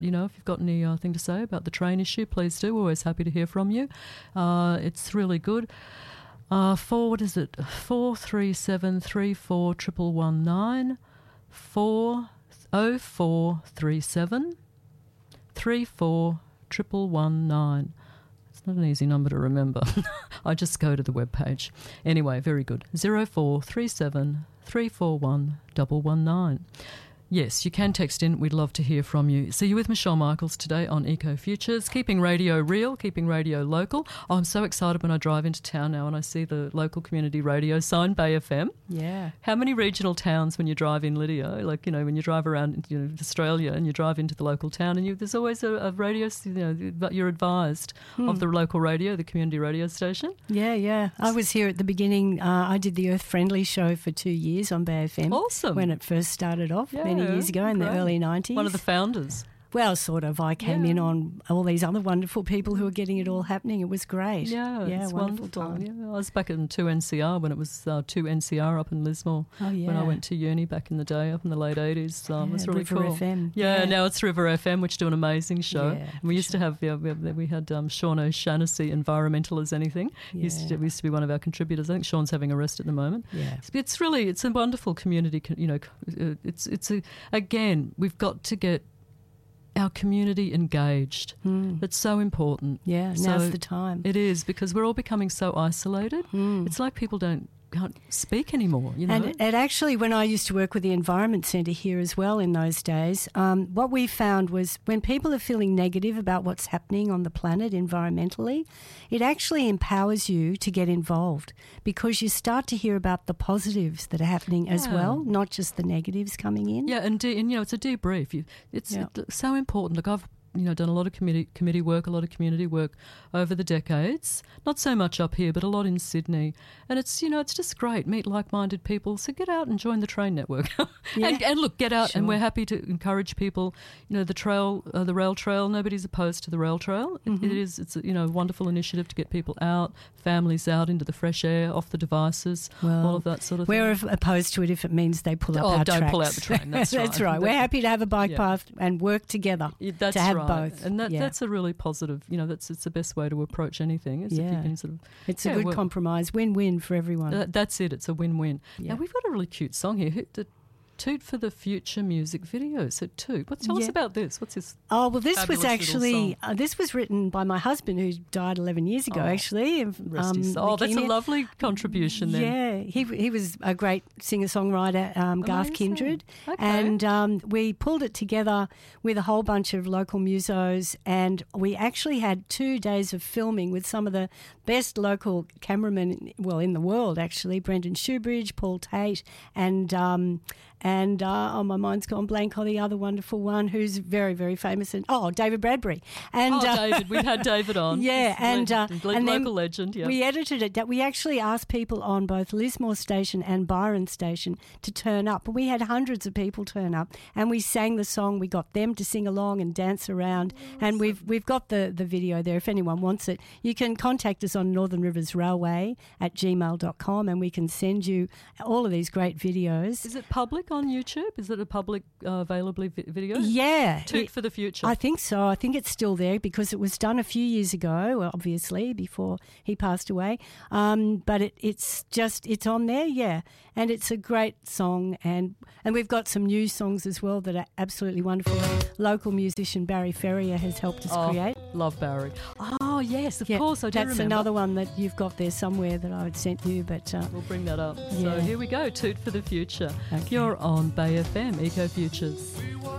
if you've got anything to say about the train issue, please do. We're always happy to hear from you. It's really good. What is it? 437341119 40437 34119. It's not an easy number to remember. I just go to the webpage. Anyway, very good. 0437 341 119. Yes, you can text in. We'd love to hear from you. See you with Michelle Michaels today on Eco Futures, keeping radio real, keeping radio local. Oh, I'm so excited when I drive into town now and I see the local community radio sign, Bay FM. Yeah. How many regional towns when you drive in, Lydia? Like, when you drive around Australia and you drive into the local town and there's always a radio, but you're advised of the local radio, the community radio station. Yeah. I was here at the beginning. I did the Earth Friendly show for 2 years on Bay FM. Awesome. When it first started off. Many years ago in the early 90s. One of the founders. Well, sort of. I came in on all these other wonderful people who were getting it all happening. It was great. Yeah, it's wonderful wonderful. time. Yeah, I was back in 2NCR when it was 2NCR up in Lismore. Oh, yeah. When I went to uni back in the day, up in the late 80s. It was really River cool. FM. Yeah, now it's River FM, which do an amazing show. Yeah, and we used to have, we had Sean O'Shaughnessy, Environmental as Anything. He used to be one of our contributors. I think Sean's having a rest at the moment. Yeah. It's a wonderful community, again, we've got to get our community engaged. It's so important. Yeah, now's the time. It is, because we're all becoming so isolated. It's like people can't speak anymore, And actually, when I used to work with the Environment Centre here as well in those days, what we found was when people are feeling negative about what's happening on the planet environmentally, it actually empowers you to get involved because you start to hear about the positives that are happening as well, not just the negatives coming in. Yeah, and it's a debrief. It's so important. Look, I've done a lot of committee work, a lot of community work over the decades. Not so much up here, but a lot in Sydney. And it's just great. Meet like-minded people. So get out and join the train network. and look, get out. Sure. And we're happy to encourage people. The trail, the rail trail. Nobody's opposed to the rail trail. It's a wonderful initiative to get people out, families out into the fresh air, off the devices, all of that sort of thing. We're opposed to it if it means they pull up our tracks. Don't pull out the train. That's right. That's right. We're happy to have a bike path and work together. That's to have right. both. And that's a really positive, it's the best way to approach anything. Is if you can sort of, it's a good compromise, win-win for everyone. That's it. It's a win-win. Yeah. Now, we've got a really cute song here. Toot for the Future music video. So Toot, tell us about this. What's this? Oh, well, this was actually, this was written by my husband who died 11 years ago, actually. Rest his soul. That's a lovely contribution then. Yeah, he was a great singer-songwriter, Garth Kindred. Okay. And we pulled it together with a whole bunch of local musos, and we actually had 2 days of filming with some of the best local cameramen, in the world, actually, Brendan Shoebridge, Paul Tate, and my mind's gone blank on the other wonderful one who's very, very famous, David Bradbury. And David, we've had David on. Yeah, and local legend. Yeah, we edited it. We actually asked people on both Lismore Station and Byron Station to turn up. We had hundreds of people turn up, and we sang the song. We got them to sing along and dance around, and we've got the video there. If anyone wants it, you can contact us on Northern Rivers Railway @gmail.com, and we can send you all of these great videos. Is it public on YouTube? Is it a public available video? Yeah. Toot for the Future. I think so. I think it's still there because it was done a few years ago, obviously, before he passed away. But it's on there, yeah. And it's a great song. And we've got some new songs as well that are absolutely wonderful. Local musician Barry Ferrier has helped us create. Love Barry. Oh, yes, of course, I do remember. That's another one that you've got there somewhere that I had sent you. But we'll bring that up. Yeah. So here we go, Toot for the Future. Okay. You're on Bay FM, Eco Futures.